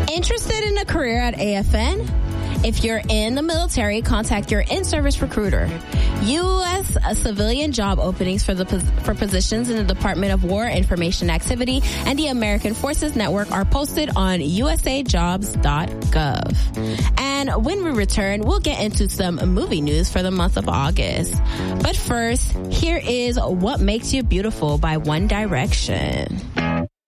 Interested in a career at AFN? If you're in the military, contact your in-service recruiter. U.S. civilian job openings for positions in the Department of War Information Activity and the American Forces Network are posted on usajobs.gov. And when we return, we'll get into some movie news for the month of August. But first, here is What Makes You Beautiful by One Direction.